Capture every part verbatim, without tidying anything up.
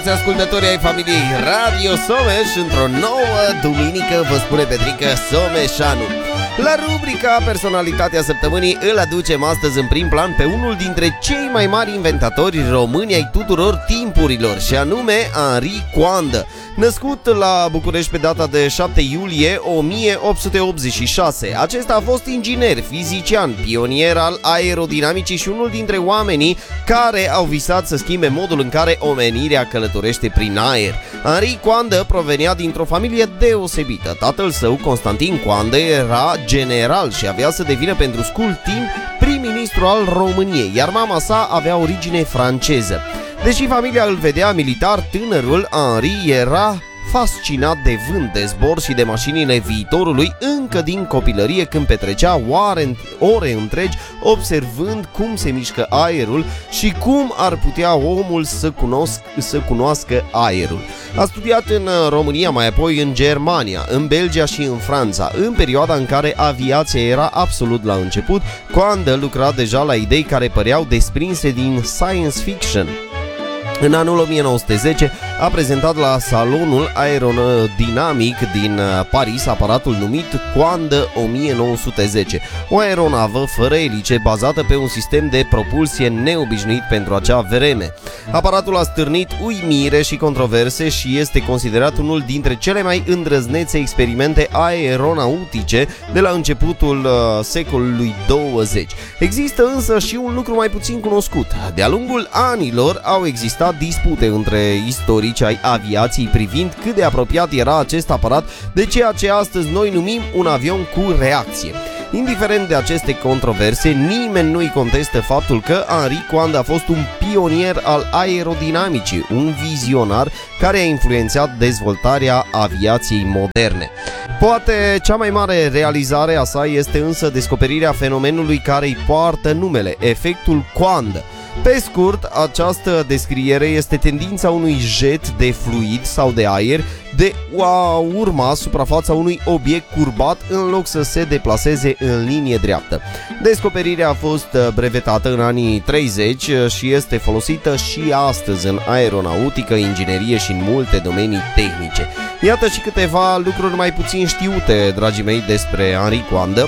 Ascultătorii ai familiei Radio Someș, într-o nouă duminică vă spune Petrică Someșanu. La rubrica Personalitatea Săptămânii îl aducem astăzi în prim plan pe unul dintre cei mai mari inventatori români ai tuturor timpurilor, și anume Henri Coandă. Născut la București pe data de șapte iulie o mie opt sute optzeci și șase, acesta a fost inginer, fizician, pionier al aerodinamicii și unul dintre oamenii care au visat să schimbe modul în care omenirea călătorește prin aer. Henri Coandă provenea dintr-o familie deosebită. Tatăl său, Constantin Coandă, era general și avea să devină pentru scurt timp prim-ministru al României, iar mama sa avea origine franceză. Deși familia îl vedea militar, tânărul Henri era fascinat de vânt, de zbor și de mașinile viitorului încă din copilărie, când petrecea ore, ore întregi observând cum se mișcă aerul și cum ar putea omul să, cunosc, să cunoască aerul. A studiat în România, mai apoi în Germania, în Belgia și în Franța. În perioada în care aviația era absolut la început, Coandă lucra deja la idei care păreau desprinse din science fiction. În anul o mie nouă sute zece a prezentat la Salonul Aerodinamic din Paris aparatul numit Coandă o mie nouă sute zece, o aeronavă fără elice bazată pe un sistem de propulsie neobișnuit pentru acea vreme. Aparatul a stârnit uimire și controverse și este considerat unul dintre cele mai îndrăznețe experimente aeronautice de la începutul uh, secolului douăzeci. Există însă și un lucru mai puțin cunoscut. De-a lungul anilor au existat dispute între istorici ai aviației privind cât de apropiat era acest aparat de ceea ce astăzi noi numim un avion cu reacție. Indiferent de aceste controverse, nimeni nu-i contestă faptul că Henri Coandă a fost un pionier al aerodinamicii, un vizionar care a influențat dezvoltarea aviației moderne. Poate cea mai mare realizare a sa este însă descoperirea fenomenului care îi poartă numele, efectul Coandă. Pe scurt, această descriere este tendința unui jet de fluid sau de aer de a urma suprafața unui obiect curbat în loc să se deplaseze în linie dreaptă. Descoperirea a fost brevetată în anii treizeci și este folosită și astăzi în aeronautică, inginerie și în multe domenii tehnice. Iată și câteva lucruri mai puțin știute, dragii mei, despre Henri Coandă.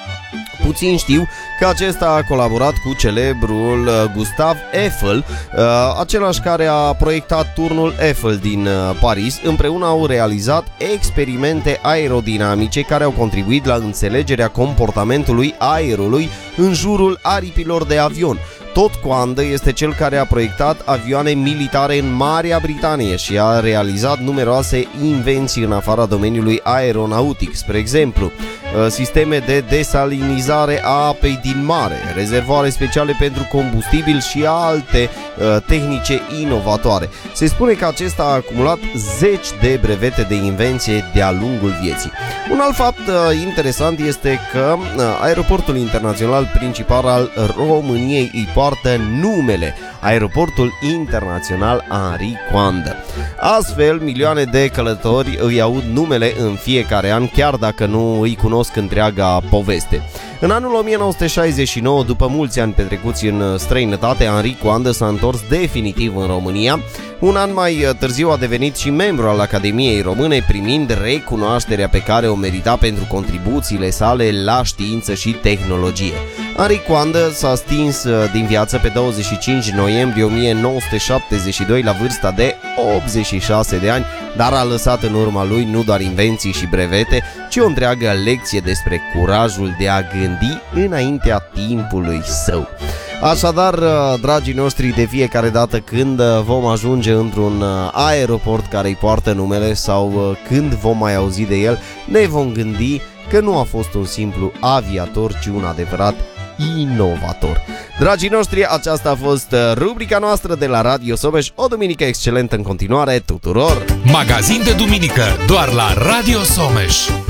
Puțin știu că acesta a colaborat cu celebrul Gustave Eiffel, același care a proiectat turnul Eiffel din Paris. Împreună au realizat experimente aerodinamice care au contribuit la înțelegerea comportamentului aerului în jurul aripilor de avion. Tot Coandă este cel care a proiectat avioane militare în Marea Britanie și a realizat numeroase invenții în afara domeniului aeronautic, spre exemplu sisteme de desalinizare a apei din mare, rezervoare speciale pentru combustibil și alte uh, tehnice inovatoare. Se spune că acesta a acumulat zeci de brevete de invenție de-a lungul vieții. Un alt fapt uh, interesant este că uh, aeroportul internațional principal al României îi poartă numele, Aeroportul Internațional Henri Coandă. Astfel, milioane de călători îi aud numele în fiecare an, chiar dacă nu îi cunosc întreaga poveste. În anul o mie nouă sute șaizeci și nouă, după mulți ani petrecuți în străinătate, Henri Coandă s-a întors definitiv în România. Un an mai târziu a devenit și membru al Academiei Române, primind recunoașterea pe care o merita pentru contribuțiile sale la știință și tehnologie. Henri Coandă s-a stins din viață pe douăzeci și cinci noiembrie o mie nouă sute șaptezeci și doi la vârsta de optzeci și șase de ani, dar a lăsat în urma lui nu doar invenții și brevete, ci o întreagă lecție despre curajul de a gândi înaintea timpului său. Așadar, dragii noștri, de fiecare dată când vom ajunge într-un aeroport care îi poartă numele sau când vom mai auzi de el, ne vom gândi că nu a fost un simplu aviator, ci un adevărat inovator. Dragii noștri, aceasta a fost rubrica noastră de la Radio Someș. O duminică excelentă în continuare tuturor! Magazin de duminică doar la Radio Someș.